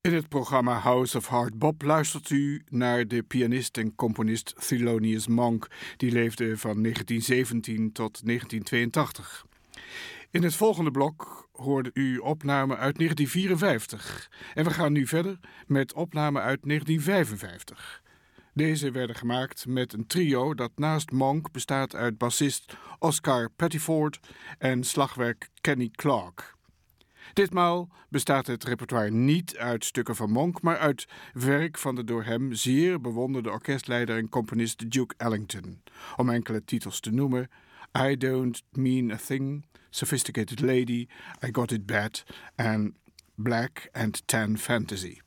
In het programma House of Hard Bop luistert u naar de pianist en componist Thelonious Monk. Die leefde van 1917 tot 1982. In het volgende blok hoorde u opnamen uit 1954. En we gaan nu verder met opnamen uit 1955. Deze werden gemaakt met een trio dat naast Monk bestaat uit bassist Oscar Pettiford en slagwerk Kenny Clarke. Ditmaal bestaat het repertoire niet uit stukken van Monk, maar uit werk van de door hem zeer bewonderde orkestleider en componist Duke Ellington. Om enkele titels te noemen: I Don't Mean a Thing, Sophisticated Lady, I Got It Bad en Black and Tan Fantasy.